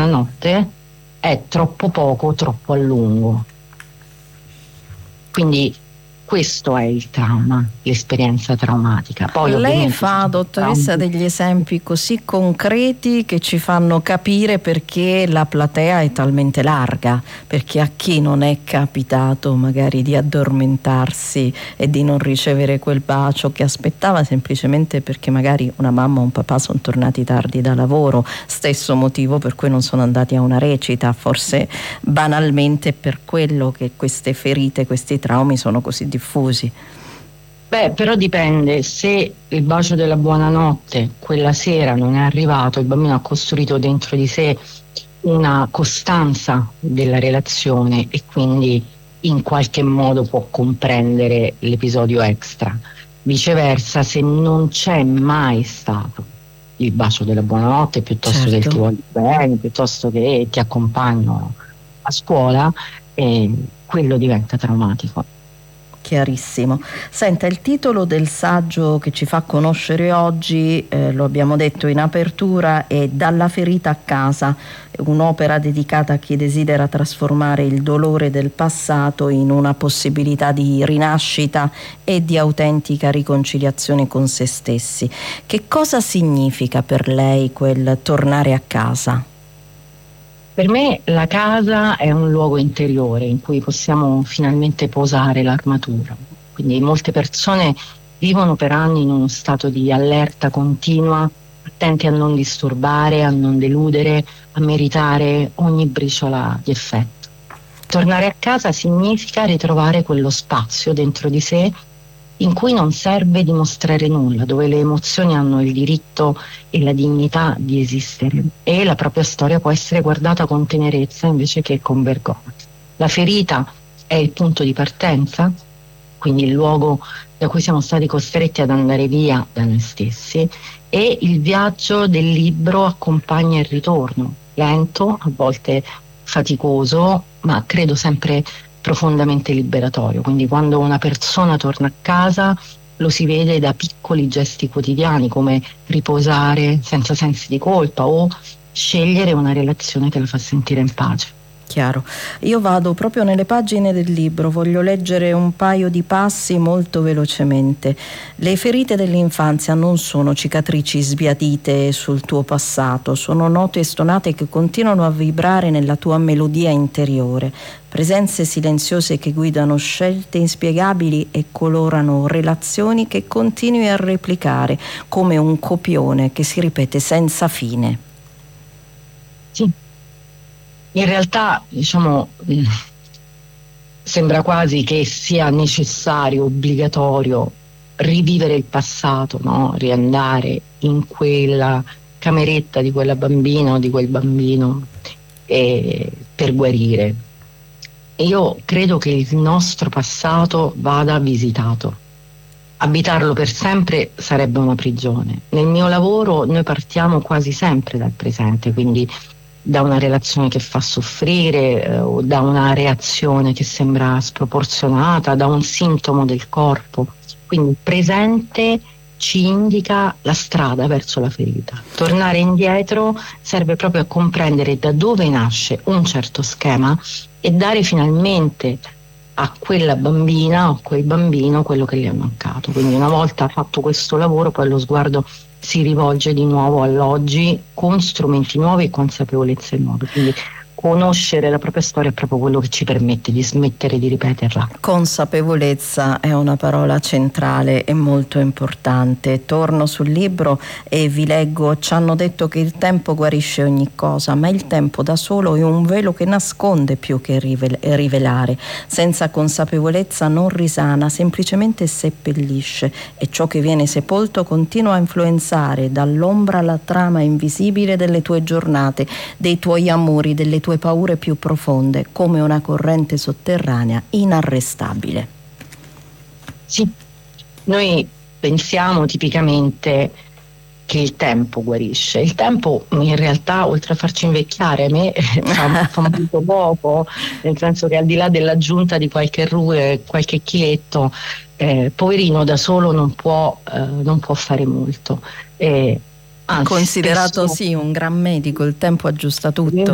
buonanotte è troppo poco, troppo a lungo. Quindi questo è il trauma, l'esperienza traumatica. Poi lei fa, dottoressa, degli esempi così concreti che ci fanno capire perché la platea è talmente larga, perché a chi non è capitato magari di addormentarsi e di non ricevere quel bacio che aspettava semplicemente perché magari una mamma o un papà sono tornati tardi da lavoro, stesso motivo per cui non sono andati a una recita, forse banalmente per quello che queste ferite, questi traumi sono così diffusi. Beh, però dipende, se il bacio della buonanotte quella sera non è arrivato, il bambino ha costruito dentro di sé una costanza della relazione e quindi in qualche modo può comprendere l'episodio extra. Viceversa, se non c'è mai stato il bacio della buonanotte, piuttosto che il ti voglio bene, piuttosto che ti accompagno a scuola, quello diventa traumatico. Chiarissimo. Senta, il titolo del saggio che ci fa conoscere oggi, lo abbiamo detto in apertura, è Dalla ferita a casa, un'opera dedicata a chi desidera trasformare il dolore del passato in una possibilità di rinascita e di autentica riconciliazione con se stessi. Che cosa significa per lei quel tornare a casa? Per me la casa è un luogo interiore in cui possiamo finalmente posare l'armatura. Quindi molte persone vivono per anni in uno stato di allerta continua, attenti a non disturbare, a non deludere, a meritare ogni briciola di effetto. Tornare a casa significa ritrovare quello spazio dentro di sé in cui non serve dimostrare nulla, dove le emozioni hanno il diritto e la dignità di esistere e la propria storia può essere guardata con tenerezza invece che con vergogna. La ferita è il punto di partenza, quindi il luogo da cui siamo stati costretti ad andare via da noi stessi, e il viaggio del libro accompagna il ritorno, lento, a volte faticoso, ma credo sempre profondamente liberatorio. Quindi quando una persona torna a casa lo si vede da piccoli gesti quotidiani come riposare senza sensi di colpa o scegliere una relazione che la fa sentire in pace. Chiaro. Io vado proprio nelle pagine del libro, voglio leggere un paio di passi molto velocemente. Le ferite dell'infanzia non sono cicatrici sbiadite sul tuo passato, sono note e stonate che continuano a vibrare nella tua melodia interiore, presenze silenziose che guidano scelte inspiegabili e colorano relazioni che continui a replicare come un copione che si ripete senza fine. Sì. In realtà, diciamo, sembra quasi che sia necessario, obbligatorio rivivere il passato, no? Riandare in quella cameretta di quella bambina o di quel bambino per guarire. E io credo che il nostro passato vada visitato. Abitarlo per sempre sarebbe una prigione. Nel mio lavoro noi partiamo quasi sempre dal presente, quindi da una relazione che fa soffrire o da una reazione che sembra sproporzionata, da un sintomo del corpo. Quindi il presente ci indica la strada verso la ferita. Tornare indietro serve proprio a comprendere da dove nasce un certo schema e dare finalmente a quella bambina o quel bambino quello che gli è mancato. Quindi una volta fatto questo lavoro poi lo sguardo si rivolge di nuovo all'oggi con strumenti nuovi e consapevolezze nuove. Quindi conoscere la propria storia è proprio quello che ci permette di smettere di ripeterla. Consapevolezza è una parola centrale e molto importante. Torno sul libro e vi leggo: ci hanno detto che il tempo guarisce ogni cosa, ma il tempo da solo è un velo che nasconde più che rivelare. Senza consapevolezza non risana, semplicemente seppellisce, e ciò che viene sepolto continua a influenzare dall'ombra la trama invisibile delle tue giornate, dei tuoi amori, delle tue paure più profonde, come una corrente sotterranea inarrestabile. Sì, noi pensiamo tipicamente che il tempo guarisce. Il tempo in realtà, oltre a farci invecchiare, a me fa molto poco, nel senso che al di là dell'aggiunta di qualche qualche chiletto, poverino da solo non può fare molto. Anzi, considerato sì un gran medico, il tempo aggiusta tutto.